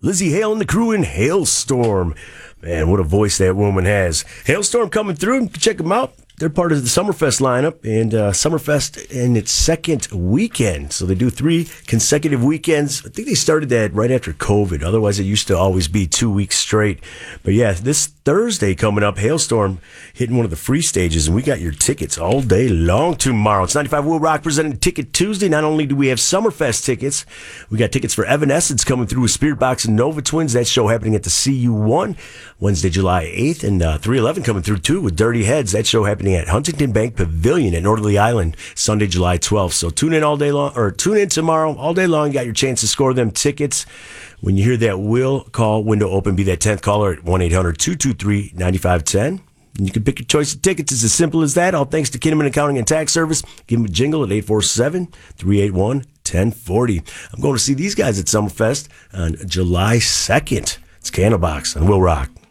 Lizzie Hale and the crew in Hailstorm. Man, what a voice that woman has. Hailstorm coming through. Check them out. They're part of the Summerfest lineup, and Summerfest in its second weekend. So they do 3 consecutive weekends. I think they started that right after COVID. Otherwise, it used to always be 2 weeks straight. But yeah, this Thursday coming up, Hailstorm hitting one of the free stages, and we got your tickets all day long tomorrow. It's 95 Will Rock presenting Ticket Tuesday. Not only do we have Summerfest tickets, we got tickets for Evanescence coming through with Spirit Box and Nova Twins. That show happening at the CU1 Wednesday, July 8th, and 311 coming through too with Dirty Heads. That show happening at Huntington Bank Pavilion at Northerly Island Sunday, July 12th. So tune in all day long, or tune in tomorrow all day long. You got your chance to score them tickets. When you hear that Will call window open, be that 10th caller at 1-800-223-9510. And you can pick your choice of tickets. It's as simple as that. All thanks to Kinnaman Accounting and Tax Service. Give them a jingle at 847-381-1040. I'm going to see these guys at Summerfest on July 2nd. It's Candlebox on Will Rock.